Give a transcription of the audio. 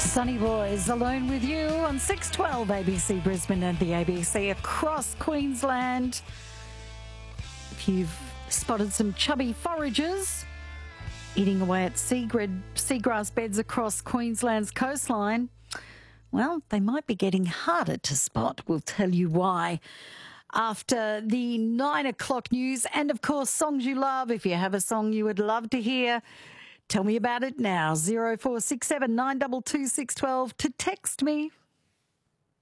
Sunny Boys, alone with you on 612 ABC Brisbane and the ABC across Queensland. If you've spotted some chubby foragers eating away at seagrass beds across Queensland's coastline, well, they might be getting harder to spot. We'll tell you why after the 9 o'clock news and, of course, songs you love. If you have a song you would love to hear, tell me about it now. 0467 922 612 to text me